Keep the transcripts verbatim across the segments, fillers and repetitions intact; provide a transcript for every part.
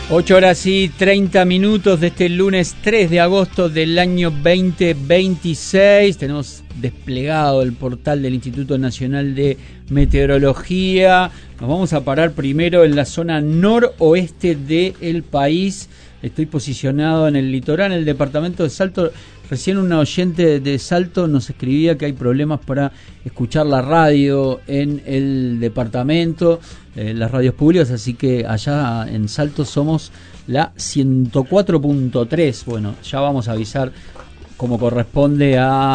ocho horas y treinta minutos de este lunes tres de agosto del año veinte veintiséis. Tenemos desplegado el portal del Instituto Nacional de Meteorología. Nos vamos a parar primero en la zona noroeste del país. Estoy posicionado en el litoral, en el departamento de Salto. Recién una oyente de Salto nos escribía que hay problemas para escuchar la radio en el departamento, eh, las radios públicas, así que allá en Salto somos la ciento cuatro punto tres. Bueno, ya vamos a avisar como corresponde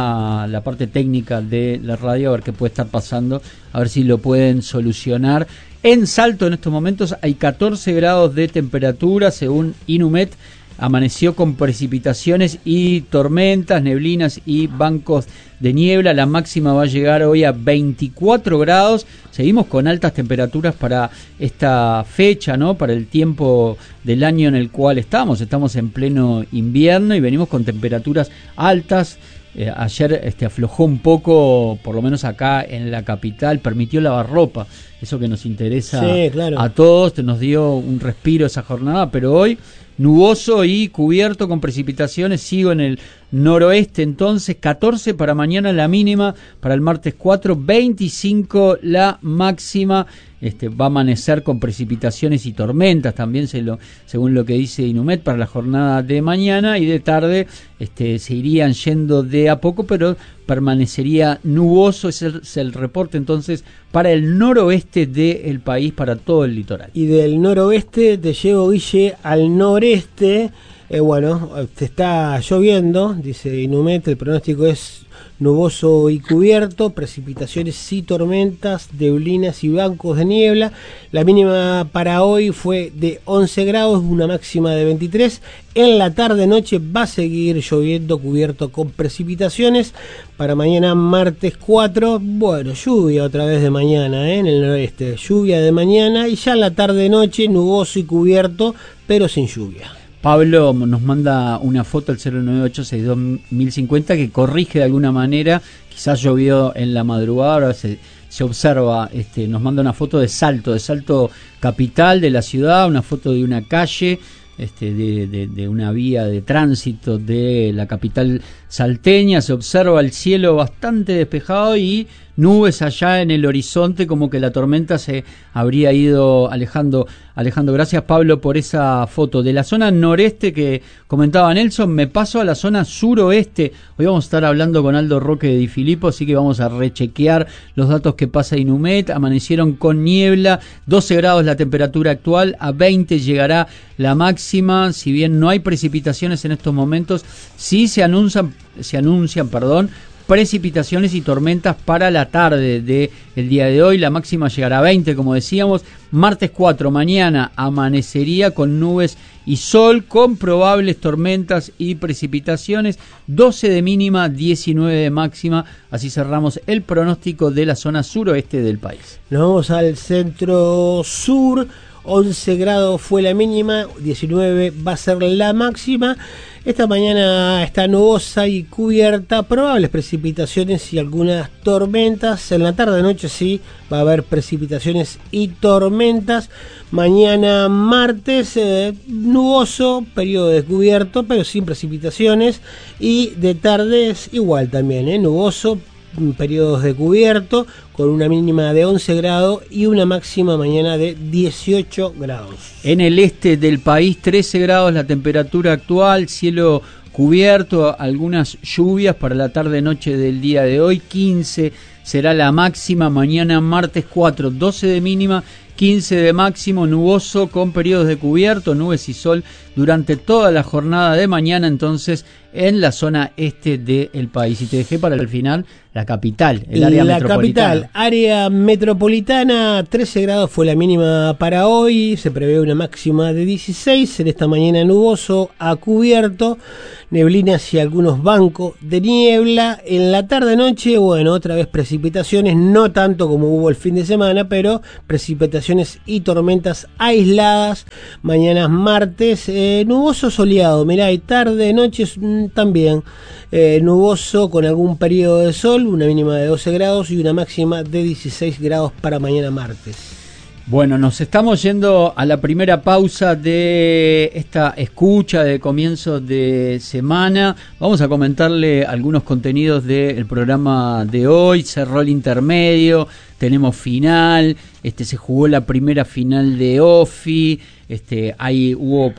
a la parte técnica de la radio, a ver qué puede estar pasando, a ver si lo pueden solucionar. En Salto en estos momentos hay catorce grados de temperatura, según Inumet. Amaneció con precipitaciones y tormentas, neblinas y bancos de niebla. La máxima va a llegar hoy a veinticuatro grados. Seguimos con altas temperaturas para esta fecha, ¿no? Para el tiempo del año en el cual estamos. Estamos en pleno invierno y venimos con temperaturas altas. Eh, ayer este, aflojó un poco, por lo menos acá en la capital, permitió lavar ropa. Eso que nos interesa sí, claro. a todos. Nos dio un respiro esa jornada, pero hoy nuboso y cubierto con precipitaciones. Sigo en el noroeste, entonces catorce para mañana la mínima, para el martes cuatro, veinticinco la máxima. Este, va a amanecer con precipitaciones y tormentas también, se lo, según lo que dice Inumet, para la jornada de mañana, y de tarde este, se irían yendo de a poco, pero permanecería nuboso. Ese es el reporte entonces para el noroeste del país, para todo el litoral. Y del noroeste te llevo, Guille, al noreste. Eh, bueno, te está lloviendo, dice Inumet, el pronóstico es nuboso y cubierto, precipitaciones y tormentas, neblinas y bancos de niebla. La mínima para hoy fue de once grados, una máxima de veintitrés. En la tarde-noche va a seguir lloviendo, cubierto con precipitaciones. Para mañana martes cuatro, bueno, lluvia otra vez de mañana, ¿eh? En el noreste, lluvia de mañana, y ya en la tarde-noche nuboso y cubierto, pero sin lluvia. Pablo nos manda una foto al cero nueve ocho seis dos mil cincuenta que corrige de alguna manera. Quizás llovió en la madrugada, ahora se, se observa, este, nos manda una foto de Salto, de Salto capital de la ciudad, una foto de una calle, este, de, de, de una vía de tránsito de la capital salteña. Se observa el cielo bastante despejado y nubes allá en el horizonte, como que la tormenta se habría ido alejando. Alejandro, gracias Pablo por esa foto. De la zona noreste que comentaba Nelson, me paso a la zona suroeste. Hoy vamos a estar hablando con Aldo Roque de Di Filippo, así que vamos a rechequear los datos que pasa Inumet. Amanecieron con niebla, doce grados la temperatura actual, a veinte llegará la máxima. Si bien no hay precipitaciones en estos momentos, sí se anuncian, se anuncian, perdón, precipitaciones y tormentas para la tarde del día de hoy. La máxima llegará a veinte, como decíamos. Martes cuatro, mañana amanecería con nubes y sol, con probables tormentas y precipitaciones. doce de mínima, diecinueve de máxima. Así cerramos el pronóstico de la zona suroeste del país. Nos vamos al centro sur. once grados fue la mínima, diecinueve va a ser la máxima. Esta mañana está nubosa y cubierta, probables precipitaciones y algunas tormentas. En la tarde-noche sí va a haber precipitaciones y tormentas. Mañana martes eh, nuboso, periodo descubierto, pero sin precipitaciones. Y de tarde es igual también, eh, nuboso, periodos de cubierto, con una mínima de once grados y una máxima mañana de dieciocho grados. En el este del país, trece grados la temperatura actual, cielo cubierto, algunas lluvias para la tarde-noche del día de hoy. quince será la máxima, mañana martes cuatro, doce de mínima, quince de máximo, nuboso con periodos de cubierto, nubes y sol durante toda la jornada de mañana, entonces en la zona este del país. Y te dejé para el final la capital, el área la metropolitana. La capital, área metropolitana, trece grados fue la mínima para hoy, se prevé una máxima de dieciséis, en esta mañana nuboso a cubierto, neblinas y algunos bancos de niebla. En la tarde-noche, bueno, otra vez precipitaciones, no tanto como hubo el fin de semana, pero precipitaciones y tormentas aisladas. Mañana martes, eh, nuboso soleado, mirá, y tarde-noche también eh, nuboso con algún periodo de sol, una mínima de doce grados y una máxima de dieciséis grados para mañana martes. Bueno, nos estamos yendo a la primera pausa de esta escucha de comienzo de semana. Vamos a comentarle algunos contenidos del programa de hoy. Cerró el intermedio, tenemos final, este se jugó la primera final de OFI, este ahí hubo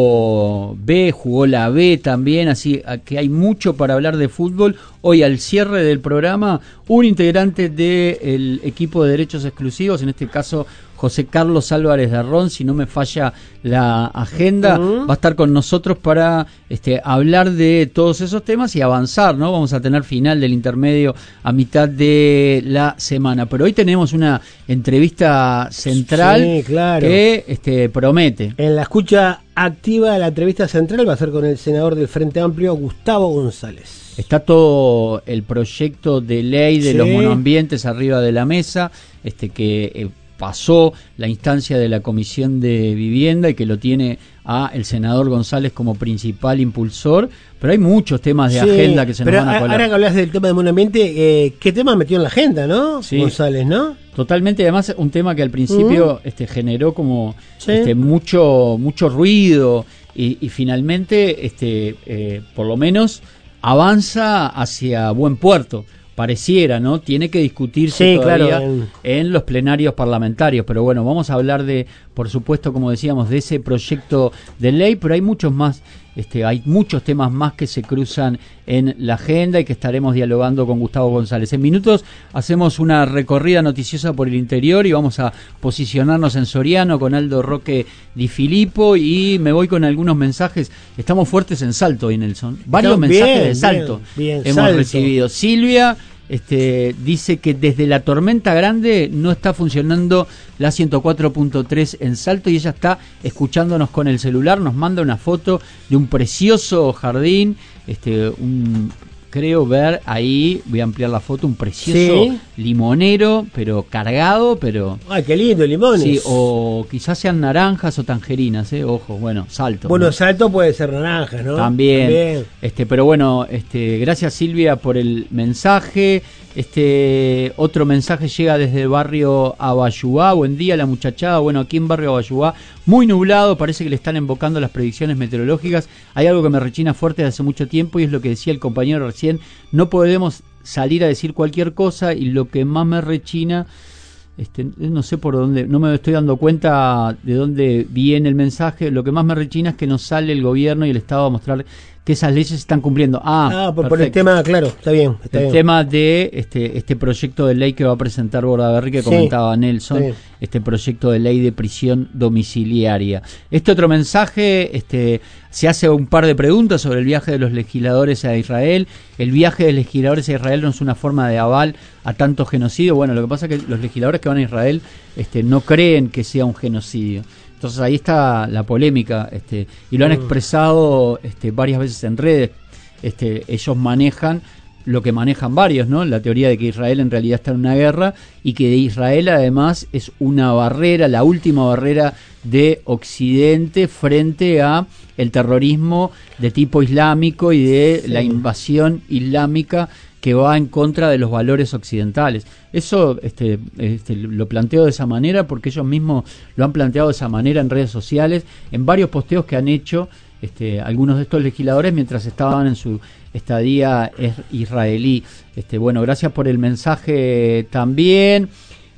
hubo B, jugó la B también, así que hay mucho para hablar de fútbol. Hoy al cierre del programa, un integrante del equipo de derechos exclusivos, en este caso José Carlos Álvarez de Ron, si no me falla la agenda, uh-huh. va a estar con nosotros para este, hablar de todos esos temas y avanzar, ¿no? Vamos a tener final del intermedio a mitad de la semana. Pero hoy tenemos una entrevista central sí, claro. que este, promete. En la escucha activa de la entrevista central va a ser con el senador del Frente Amplio, Gustavo González. Está todo el proyecto de ley de sí. los monoambientes arriba de la mesa, este que... Eh, pasó la instancia de la Comisión de Vivienda y que lo tiene a el senador González como principal impulsor, pero hay muchos temas de sí, agenda que se nos van a colar. Ahora que hablas del tema del medio ambiente, eh, ¿qué tema metió en la agenda, no? Sí, González, ¿no? Totalmente, además un tema que al principio uh-huh. este, generó como sí. este, mucho mucho ruido y, y finalmente, este, eh, por lo menos, avanza hacia buen puerto. Pareciera, ¿no? Tiene que discutirse sí, todavía claro, en... en los plenarios parlamentarios, pero bueno, vamos a hablar de, por supuesto, como decíamos, de ese proyecto de ley, pero hay muchos más, este, hay muchos temas más que se cruzan en la agenda y que estaremos dialogando con Gustavo González. En minutos hacemos una recorrida noticiosa por el interior y vamos a posicionarnos en Soriano con Aldo Roque Di Filippo y me voy con algunos mensajes. Estamos fuertes en Salto hoy, Nelson. Varios no, mensajes bien, de Salto bien, bien, hemos Salto. recibido. Silvia Este, dice que desde la tormenta grande no está funcionando la ciento cuatro punto tres en Salto y ella está escuchándonos con el celular, nos manda una foto de un precioso jardín, este, un, creo ver ahí, voy a ampliar la foto, un precioso ¿sí? limonero, pero cargado, pero... ¡Ay, qué lindo, limones! Sí, o quizás sean naranjas o tangerinas, ¿eh? Ojo, bueno, Salto. Bueno, ¿no? Salto puede ser naranjas, ¿no? También, También. Este, pero bueno, este, gracias Silvia por el mensaje. Este otro mensaje llega desde el barrio Abayuá. Buen día, la muchachada. Bueno, aquí en barrio Abayuá, muy nublado, parece que le están invocando las predicciones meteorológicas. Hay algo que me rechina fuerte desde hace mucho tiempo y es lo que decía el compañero recién. No podemos salir a decir cualquier cosa y lo que más me rechina, este, no sé por dónde, no me estoy dando cuenta de dónde viene el mensaje. Lo que más me rechina es que nos sale el gobierno y el Estado a mostrar que esas leyes se están cumpliendo. Ah, ah por, por el tema, claro, está bien. Está el bien. tema de este este proyecto de ley que va a presentar Bordaberry, que sí, comentaba Nelson, sí. este proyecto de ley de prisión domiciliaria. Este otro mensaje, este se hace un par de preguntas sobre el viaje de los legisladores a Israel. El viaje de legisladores a Israel no es una forma de aval a tanto genocidio. Bueno, lo que pasa es que los legisladores que van a Israel este no creen que sea un genocidio. Entonces ahí está la polémica, este, y lo han expresado este, varias veces en redes. Este, ellos manejan lo que manejan varios, ¿no? La teoría de que Israel en realidad está en una guerra y que Israel además es una barrera, la última barrera de Occidente frente a el terrorismo de tipo islámico y de sí. la invasión islámica que va en contra de los valores occidentales. Eso este, este, lo planteo de esa manera porque ellos mismos lo han planteado de esa manera en redes sociales, en varios posteos que han hecho este, algunos de estos legisladores mientras estaban en su estadía israelí. Este, bueno, gracias por el mensaje también.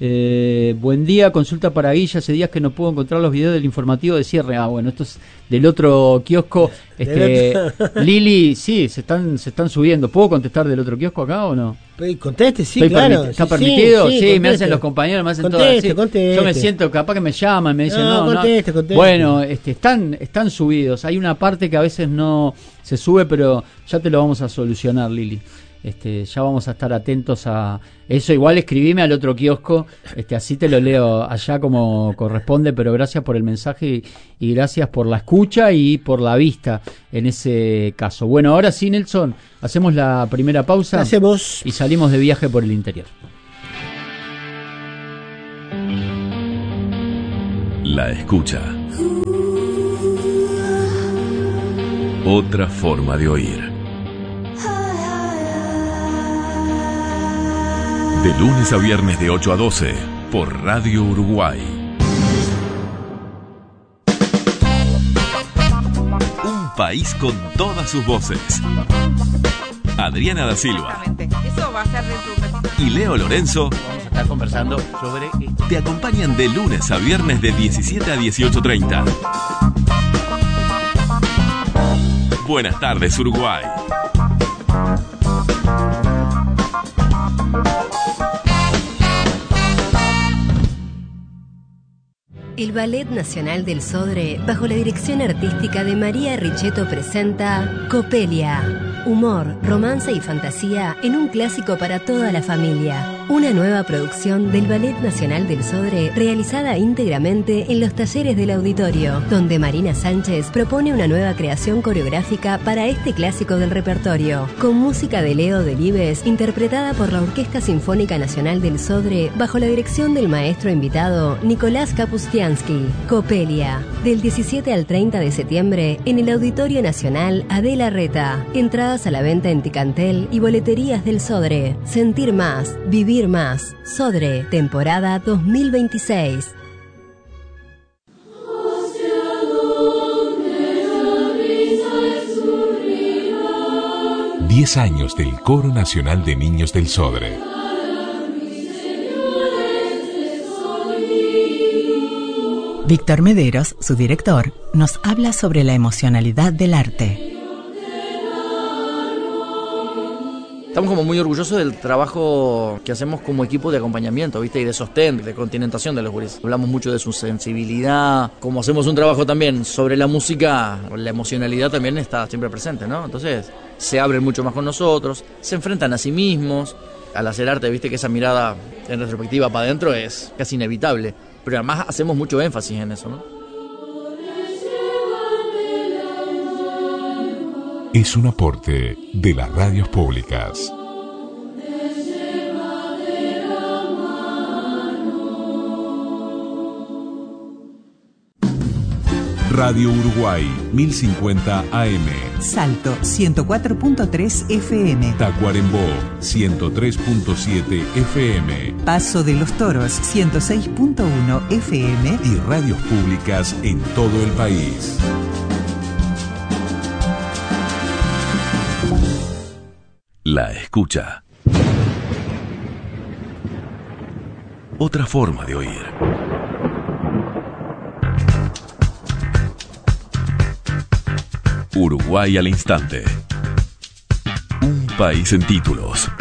Eh, buen día, consulta para Guilla, hace días que no puedo encontrar los videos del informativo de cierre. Ah, bueno, esto es del otro kiosco. Este, Lili, sí, se están se están subiendo. ¿Puedo contestar del otro kiosco acá o no? Conteste, sí, Estoy claro. ¿Está sí, permitido? Sí, sí, sí me hacen los compañeros, me hacen conteste, todo así. Conteste. Yo me siento, capaz que me llaman, me dicen, no, no, conteste, no. Conteste. Bueno, este, están, están subidos. Hay una parte que a veces no se sube, pero ya te lo vamos a solucionar, Lili. Este, ya vamos a estar atentos a eso. Igual escribime al otro kiosco, este, así te lo leo allá como corresponde, pero gracias por el mensaje y, y gracias por la escucha y por la vista en ese caso. Bueno, ahora sí, Nelson, hacemos la primera pausa hacemos. y salimos de viaje por el interior. La escucha. Otra forma de oír. De lunes a viernes de ocho a doce por Radio Uruguay. país con todas sus voces. Adriana da Silva. Eso va a ser dentro de un ratito. Y Leo Lorenzo Vamos a estar conversando sobre esto. te acompañan de lunes a viernes de diecisiete a dieciocho treinta. Buenas tardes, Uruguay. El Ballet Nacional del Sodre, bajo la dirección artística de María Richetto, presenta Copelia. Humor, romance y fantasía en un clásico para toda la familia. Una nueva producción del Ballet Nacional del Sodre realizada íntegramente en los talleres del auditorio, donde Marina Sánchez propone una nueva creación coreográfica para este clásico del repertorio, con música de Leo Delibes, interpretada por la Orquesta Sinfónica Nacional del Sodre, bajo la dirección del maestro invitado Nicolás Kapustiansky. Copelia, del diecisiete al treinta de septiembre en el Auditorio Nacional Adela Reta. Entradas a la venta en Ticantel y boleterías del Sodre. Sentir más, vivir más. Sodre, temporada dos mil veintiséis. Diez años del Coro Nacional de Niños del Sodre. Víctor Mederos, su director, nos habla sobre la emocionalidad del arte. Estamos como muy orgullosos del trabajo que hacemos como equipo de acompañamiento, ¿viste? Y de sostén, de continentación de los gurises. Hablamos mucho de su sensibilidad. Como hacemos un trabajo también sobre la música, la emocionalidad también está siempre presente, ¿no? Entonces se abren mucho más con nosotros, se enfrentan a sí mismos. Al hacer arte, ¿viste? Que esa mirada en retrospectiva para adentro es casi inevitable. Pero además hacemos mucho énfasis en eso, ¿no? Es un aporte de las radios públicas. Radio Uruguay, mil cincuenta A M. Salto, ciento cuatro punto tres F M. Tacuarembó, ciento tres punto siete F M. Paso de los Toros, ciento seis punto uno F M. Y radios públicas en todo el país. La escucha. Otra forma de oír. Uruguay al instante. Un país en títulos.